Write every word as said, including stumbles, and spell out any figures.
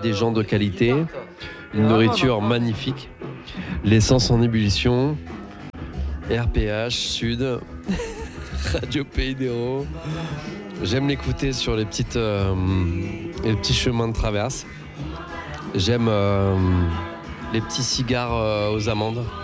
des gens de qualité, une nourriture magnifique, l'essence en ébullition, R P H, Sud, Radio Pays d'Hérault. J'aime l'écouter sur les, petites, euh, les petits chemins de traverse. J'aime euh, les petits cigares euh, aux amandes.